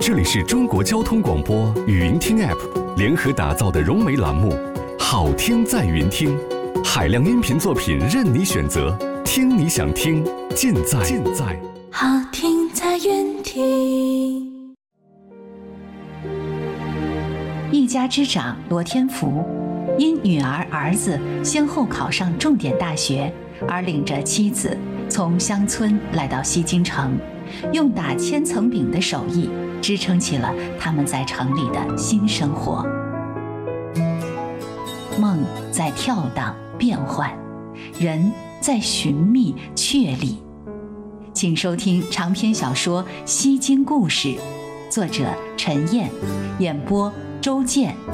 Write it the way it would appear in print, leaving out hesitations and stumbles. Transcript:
这里是中国交通广播语音听 App 联合打造的融媒栏目，好听在云听，海量音频作品任你选择，听你想听，尽在好听在云听。 一家之长罗天福，因女儿儿子先后考上重点大学，而领着妻子从乡村来到西京城，用打千层饼的手艺支撑起了他们在城里的新生活。梦在跳荡变幻，人在寻觅确立。请收听长篇小说《西京故事》，作者陈燕，演播周建、